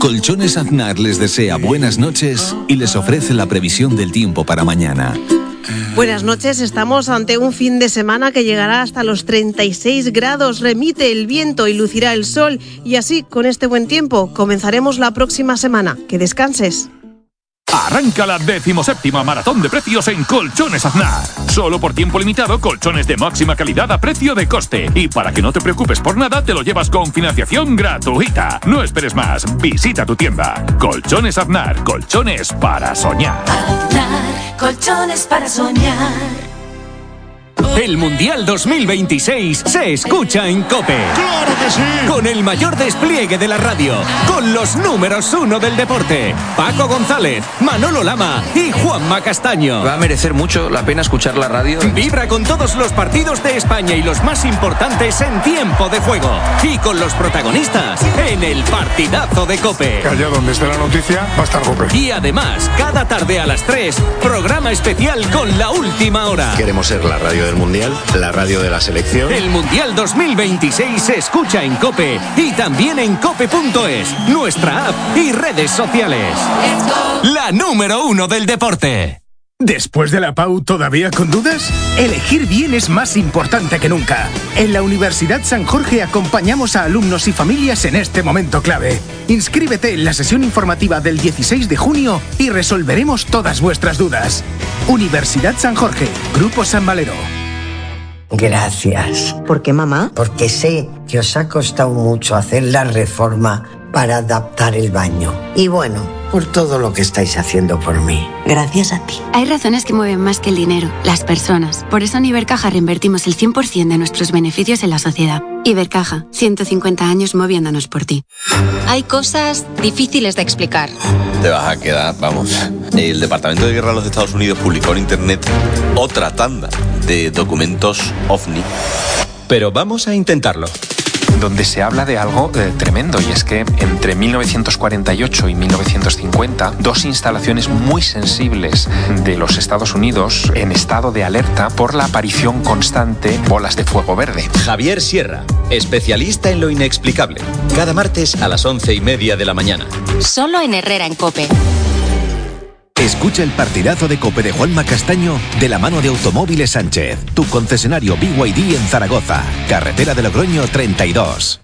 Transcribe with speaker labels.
Speaker 1: Colchones Aznar les desea buenas noches y les ofrece la previsión del tiempo para mañana.
Speaker 2: Buenas noches, estamos ante un fin de semana que llegará hasta los 36 grados, remite el viento y lucirá el sol, y así, con este buen tiempo, comenzaremos la próxima semana. Que descanses.
Speaker 3: Arranca la 17ª maratón de precios en Colchones Aznar. Solo por tiempo limitado, colchones de máxima calidad a precio de coste. Y para que no te preocupes por nada, te lo llevas con financiación gratuita. No esperes más, visita tu tienda. Colchones Aznar, colchones para soñar.
Speaker 4: Aznar, colchones para soñar.
Speaker 5: El Mundial 2026 se escucha en COPE.
Speaker 6: ¡Claro que sí!
Speaker 5: Con el mayor despliegue de la radio, con los números 1 del deporte, Paco González, Manolo Lama y Juanma Castaño.
Speaker 7: Va a merecer mucho la pena escuchar la radio.
Speaker 5: Vibra con todos los partidos de España y los más importantes en tiempo de juego. Y con los protagonistas en el partidazo de COPE.
Speaker 6: Allá donde esté la noticia va a estar COPE.
Speaker 5: Y además, cada tarde a las 3, programa especial con la última hora.
Speaker 8: Queremos ser la radio del Mundial, la radio de la selección.
Speaker 5: El Mundial 2026 se escucha en COPE y también en cope.es, nuestra app y redes sociales. La número 1 del deporte.
Speaker 9: ¿Después de la PAU todavía con dudas? Elegir bien es más importante que nunca. En la Universidad San Jorge acompañamos a alumnos y familias en este momento clave. Inscríbete en la sesión informativa del 16 de junio y resolveremos todas vuestras dudas. Universidad San Jorge, Grupo San Valero.
Speaker 10: Gracias.
Speaker 11: ¿Por qué, mamá?
Speaker 10: Porque sé que os ha costado mucho hacer la reforma para adaptar el baño. Y bueno, por todo lo que estáis haciendo por mí.
Speaker 11: Gracias a ti.
Speaker 12: Hay razones que mueven más que el dinero, las personas. Por eso en Ibercaja reinvertimos el 100% de nuestros beneficios en la sociedad. Ibercaja, 150 años moviéndonos por ti.
Speaker 13: Hay cosas difíciles de explicar.
Speaker 14: Te vas a quedar, vamos. El Departamento de Guerra de los Estados Unidos publicó en Internet otra tanda de documentos OVNI.
Speaker 15: Pero vamos a intentarlo.
Speaker 16: Donde se habla de algo tremendo, y es que entre 1948 y 1950, dos instalaciones muy sensibles de los Estados Unidos en estado de alerta por la aparición constante de bolas de fuego verde.
Speaker 15: Javier Sierra, especialista en lo inexplicable. Cada martes a las 11:30 de la mañana.
Speaker 13: Solo en Herrera en COPE.
Speaker 1: Escucha el partidazo de COPE de Juanma Castaño de la mano de Automóviles Sánchez, tu concesionario BYD en Zaragoza, carretera de Logroño 32.